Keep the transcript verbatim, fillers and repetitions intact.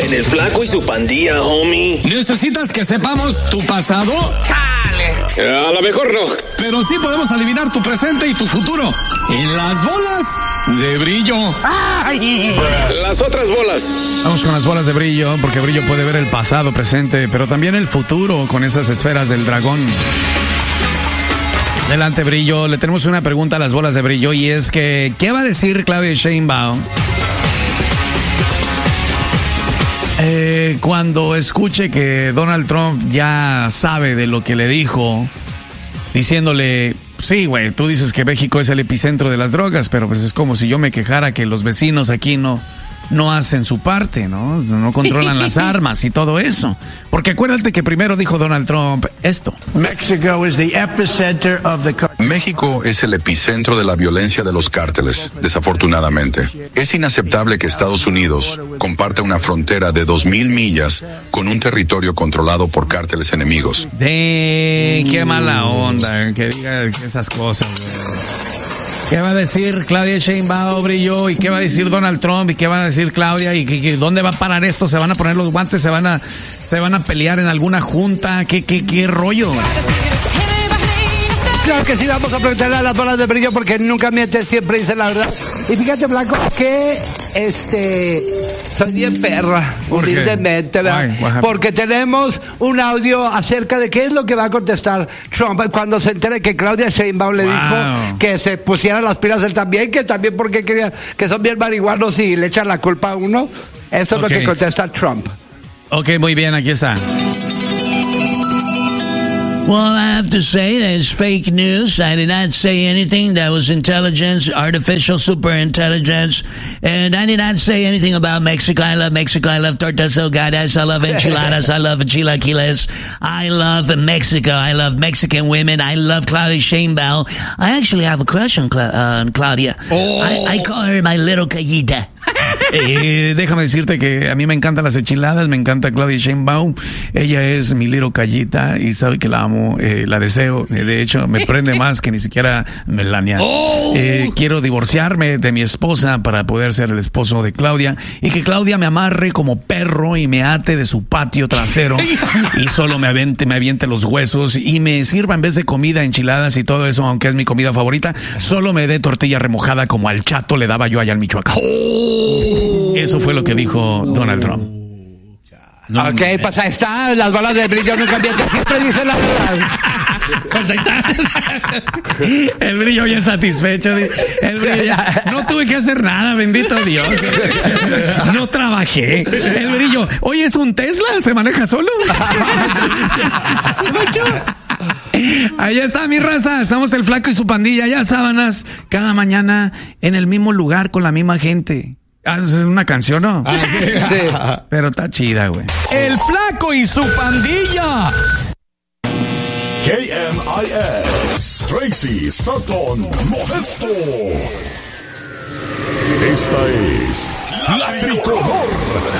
En el Flaco y su Pandilla, homie. ¿Necesitas que sepamos tu pasado? ¡Chale! A lo mejor no. Pero sí podemos adivinar tu presente y tu futuro. En las bolas de brillo. ¡Ay! Las otras bolas. Vamos con las bolas de brillo, porque brillo puede ver el pasado, presente, pero también el futuro con esas esferas del dragón. Delante, Brillo. Le tenemos una pregunta a las bolas de brillo y es que, ¿qué va a decir Claudia Sheinbaum eh, cuando escuche que Donald Trump ya sabe de lo que le dijo, diciéndole, sí, güey, tú dices que México es el epicentro de las drogas, pero pues es como si yo me quejara que los vecinos aquí no... no hacen su parte, ¿no? No controlan las armas y todo eso. Porque acuérdate que primero dijo Donald Trump esto. Mexico is the epicenter of the... México es el epicentro de la violencia de los cárteles, desafortunadamente. Es inaceptable que Estados Unidos comparta una frontera de dos mil millas con un territorio controlado por cárteles enemigos. De qué mala onda que diga esas cosas, güey. ¿Qué va a decir Claudia Sheinbaum, Brillo? ¿Y qué va a decir Donald Trump? ¿Y qué va a decir Claudia? ¿Y qué, qué, dónde va a parar esto? ¿Se van a poner los guantes? ¿Se van a, se van a pelear en alguna junta? ¿Qué, qué, qué rollo? Claro que sí, vamos a preguntarle a las bolas de brillo porque nunca miente, siempre dice la verdad. Y fíjate, Blanco, que este soy bien perra, humildemente, ¿verdad? Porque tenemos un audio acerca de qué es lo que va a contestar Trump cuando se entere que Claudia Sheinbaum le wow. dijo que se pusiera las pilas él también, que también porque quería, que son bien marihuanos y le echan la culpa a uno. Esto es okay. Lo que contesta Trump. Ok, muy bien, aquí está. Well, I have to say that it's fake news. I did not say anything that was intelligence, artificial super intelligence. And I did not say anything about Mexico. I love Mexico. I love tortas ahogadas. I love enchiladas. I love chilaquiles. I love Mexico. I love Mexican women. I love Claudia Sheinbaum. I actually have a crush on, Cla- uh, on Claudia. Oh. I, I call her my little callita. Eh, déjame decirte que a mí me encantan las enchiladas, me encanta Claudia Sheinbaum. Ella es mi little callita y sabe que la amo, eh, la deseo. Eh, de hecho, me prende más que ni siquiera Melania. Oh. Eh, quiero divorciarme de mi esposa para poder ser el esposo de Claudia y que Claudia me amarre como perro y me ate de su patio trasero y solo me aviente, me aviente los huesos y me sirva en vez de comida, enchiladas y todo eso, aunque es mi comida favorita, solo me dé tortilla remojada como al Chato le daba yo allá en Michoacán. Oh. Eso fue lo que dijo Donald Trump. No, ok, me... pues ahí está, las bolas de brillo nunca mienten, siempre dicen la verdad. Pues ahí está. El brillo bien satisfecho. El brillo, no tuve que hacer nada, bendito Dios. No trabajé. El brillo, oye, ¿es un Tesla? ¿Se maneja solo? Ahí está mi raza, estamos el Flaco y su pandilla, ya sábanas, cada mañana en el mismo lugar con la misma gente. Ah, es una canción, ¿no? Ah, sí. Sí. Pero está chida, güey. El Flaco y su pandilla. K M I S, Tracy Stockton, Modesto. Esta es La Tricolor.